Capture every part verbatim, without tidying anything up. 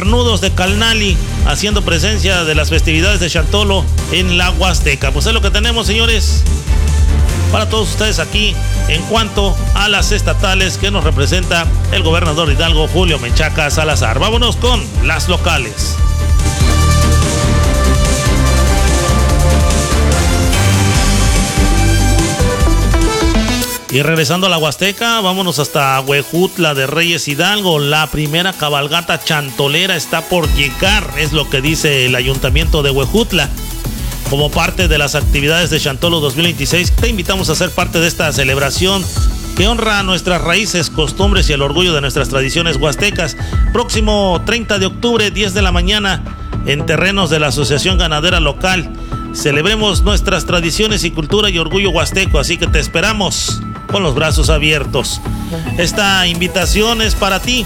Cuernudos de Calnali, haciendo presencia de las festividades de Chantolo en la Huasteca. Pues es lo que tenemos, señores, para todos ustedes aquí en cuanto a las estatales que nos representa el gobernador de Hidalgo, Julio Menchaca Salazar. Vámonos con las locales. Y regresando a la Huasteca, vámonos hasta Huejutla de Reyes Hidalgo. La primera cabalgata chantolera está por llegar, es lo que dice el ayuntamiento de Huejutla. Como parte de las actividades de Chantolo dos mil veintiséis, te invitamos a ser parte de esta celebración que honra nuestras raíces, costumbres y el orgullo de nuestras tradiciones huastecas. Próximo treinta de octubre, diez de la mañana, en terrenos de la Asociación Ganadera Local. Celebremos nuestras tradiciones y cultura y orgullo huasteco, así que te esperamos con los brazos abiertos. Esta invitación es para ti.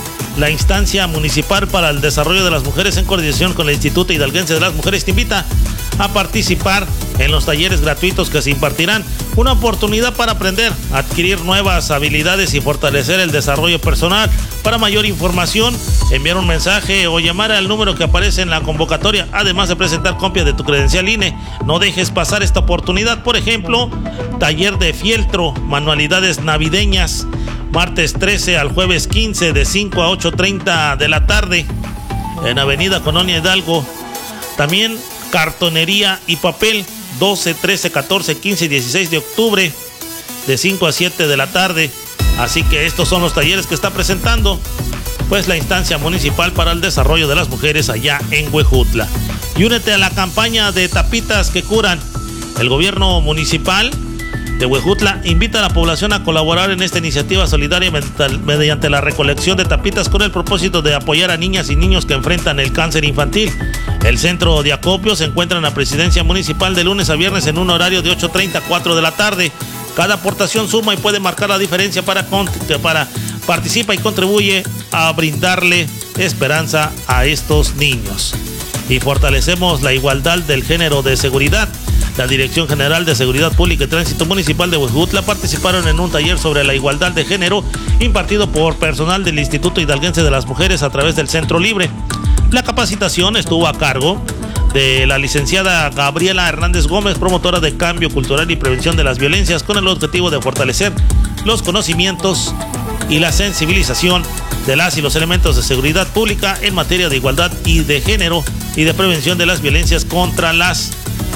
La instancia municipal para el desarrollo de las mujeres, en coordinación con el Instituto Hidalguense de las Mujeres, te invita a participar en los talleres gratuitos que se impartirán. Una oportunidad para aprender, adquirir nuevas habilidades y fortalecer el desarrollo personal. Para mayor información, enviar un mensaje o llamar al número que aparece en la convocatoria, además de presentar copia de tu credencial I N E. No dejes pasar esta oportunidad. Por ejemplo, taller de fieltro, manualidades navideñas, martes trece al jueves quince, de cinco a ocho treinta de la tarde, en Avenida Colonia Hidalgo. También cartonería y papel, doce, trece, catorce, quince y dieciséis de octubre, de cinco a siete de la tarde. Así que estos son los talleres que está presentando pues la instancia municipal para el desarrollo de las mujeres allá en Huejutla. Y únete a la campaña de tapitas que curan. El gobierno municipal de Huejutla invita a la población a colaborar en esta iniciativa solidaria mediante la recolección de tapitas con el propósito de apoyar a niñas y niños que enfrentan el cáncer infantil. El centro de acopio se encuentra en la presidencia municipal de lunes a viernes en un horario de ocho treinta a cuatro de la tarde. Cada aportación suma y puede marcar la diferencia para, para participa y contribuye a brindarle esperanza a estos niños. Y fortalecemos la igualdad del género de seguridad. La Dirección General de Seguridad Pública y Tránsito Municipal de Huejutla participaron en un taller sobre la igualdad de género impartido por personal del Instituto Hidalguense de las Mujeres a través del Centro Libre. La capacitación estuvo a cargo de la licenciada Gabriela Hernández Gómez, promotora de cambio cultural y prevención de las violencias, con el objetivo de fortalecer los conocimientos y la sensibilización de las y los elementos de seguridad pública en materia de igualdad y de género y de prevención de las violencias contra las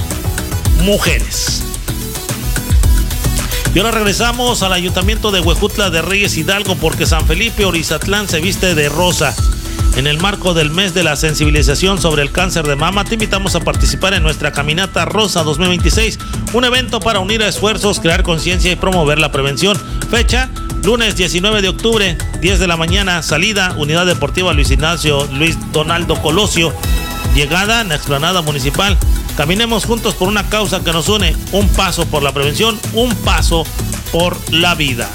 mujeres. Y ahora regresamos al ayuntamiento de Huejutla de Reyes Hidalgo, porque San Felipe Orizatlán se viste de rosa. En el marco del mes de la sensibilización sobre el cáncer de mama, te invitamos a participar en nuestra Caminata Rosa dos mil veintiséis, un evento para unir esfuerzos, crear conciencia y promover la prevención. Fecha: lunes diecinueve de octubre, diez de la mañana, salida, Unidad Deportiva Luis Ignacio Luis Donaldo Colosio, llegada en la explanada municipal. Caminemos juntos por una causa que nos une, un paso por la prevención, un paso por la vida.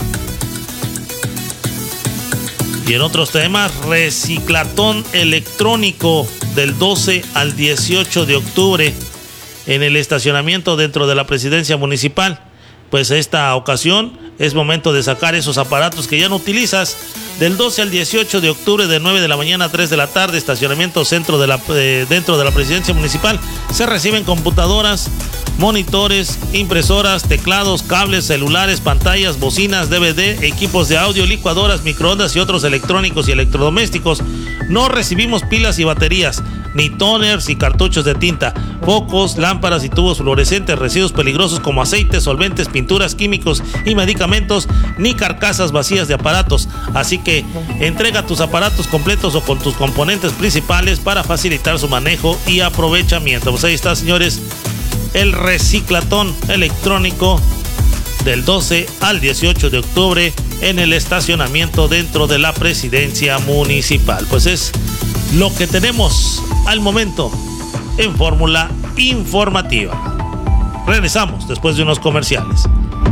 Y en otros temas, reciclatón electrónico del doce al dieciocho de octubre en el estacionamiento dentro de la presidencia municipal. Pues esta ocasión es momento de sacar esos aparatos que ya no utilizas. Del doce al dieciocho de octubre, de nueve de la mañana a tres de la tarde, estacionamiento centro de la, eh, dentro de la presidencia municipal. Se reciben computadoras, monitores, impresoras, teclados, cables, celulares, pantallas, bocinas, D V D, equipos de audio, licuadoras, microondas y otros electrónicos y electrodomésticos. No recibimos pilas y baterías, ni toners y cartuchos de tinta, focos, lámparas y tubos fluorescentes, residuos peligrosos como aceites, solventes, pinturas, químicos y medicamentos, ni carcasas vacías de aparatos. Así que entrega tus aparatos completos o con tus componentes principales para facilitar su manejo y aprovechamiento. Pues ahí está, señores, el reciclatón electrónico del doce al dieciocho de octubre en el estacionamiento dentro de la presidencia municipal. Pues es lo que tenemos al momento en Fórmula Informativa. Regresamos después de unos comerciales.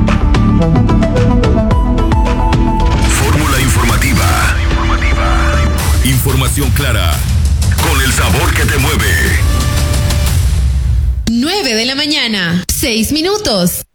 Fórmula Informativa. Información clara, con el sabor que te mueve. nueve de la mañana, seis minutos.